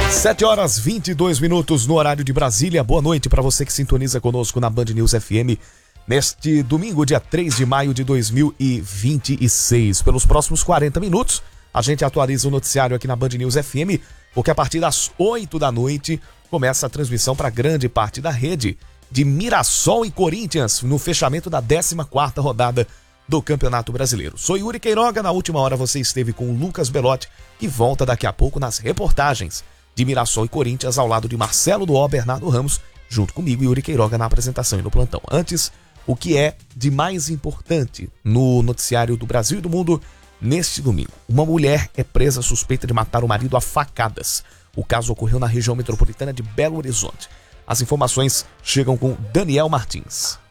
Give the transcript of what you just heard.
7h22 no horário de Brasília. Boa noite para você que sintoniza conosco na Band News FM neste domingo, dia 3 de maio de 2026. Pelos próximos 40 minutos, a gente atualiza o noticiário aqui na Band News FM, porque a partir das 8 da noite começa a transmissão para grande parte da rede de Mirassol e Corinthians no fechamento da 14ª rodada do Campeonato Brasileiro. Sou Yuri Queiroga, na última hora você esteve com o Lucas Belotti, que volta daqui a pouco nas reportagens de Mirassol e Corinthians, ao lado de Marcelo Duó, Bernardo Ramos, junto comigo, Yuri Queiroga, na apresentação e no plantão. Antes, o que é de mais importante no noticiário do Brasil e do mundo neste domingo. Uma mulher é presa suspeita de matar o marido a facadas. O caso ocorreu na região metropolitana de Belo Horizonte. As informações chegam com Daniel Martins.